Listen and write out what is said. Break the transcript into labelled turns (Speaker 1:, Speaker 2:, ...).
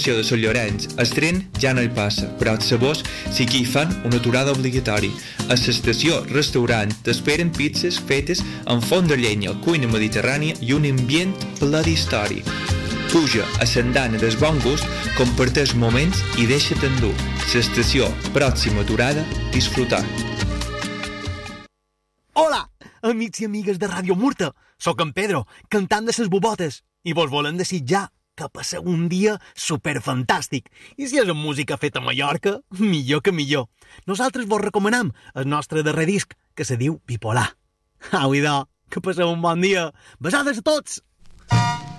Speaker 1: de Sant Llorenç, el tren ja no hi passa, però sabors sí que hi fan una aturada obligatori. A l'estació restaurant t'esperen pizzas fetes en forn de llenya, cuina mediterrània i un ambient ple d'història. Puja a l'andana del bon gust, comparteix moments i deixa't endur. L'estació, pròxima aturada, disfrutar.
Speaker 2: Hola, amics i amigues de Ràdio Murta. Soc en Pedro, cantant de ses bobotes, i vos volem desitjar que passeu un dia superfantàstic. I si és amb música feta a Mallorca, millor que millor. Nosaltres vos recomanem el nostre darrer disc, que se diu Bipolar. Au, idò, que passeu un bon dia. Besades a tots!